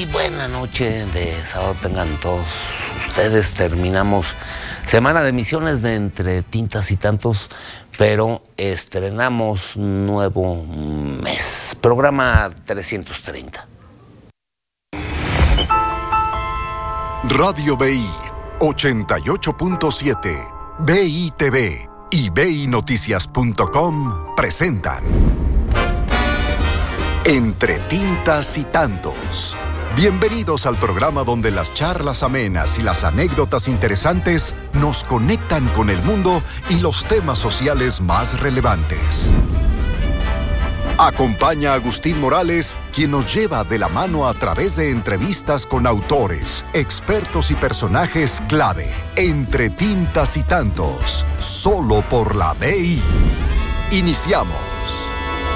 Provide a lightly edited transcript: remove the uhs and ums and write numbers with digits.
buena noche de sábado tengan todos ustedes. Terminamos semana de emisiones de Entre Tintas y Tantos, pero estrenamos nuevo mes, programa 330. Radio BI 88.7, BI TV y BINoticias.com presentan Entre Tintas y Tantos. Bienvenidos al programa donde las charlas amenas y las anécdotas interesantes nos conectan con el mundo y los temas sociales más relevantes. Acompaña a Agustín Morales, quien nos lleva de la mano a través de entrevistas con autores, expertos y personajes clave. Entre Tintas y Tantos, solo por la BI. Iniciamos.